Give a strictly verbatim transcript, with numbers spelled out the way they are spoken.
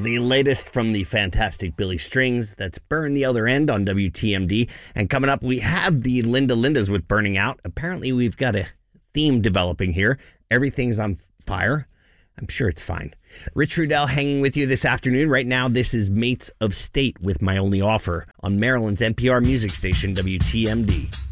the latest from the fantastic Billy Strings. That's Burn the Other End on W T M D. And coming up, we have the Linda Lindas with Burning Out. Apparently, we've got a theme developing here. Everything's on fire. I'm sure it's fine. Rich Rudell hanging with you this afternoon. Right now, this is Mates of State with My Only Offer on Maryland's N P R music station, W T M D.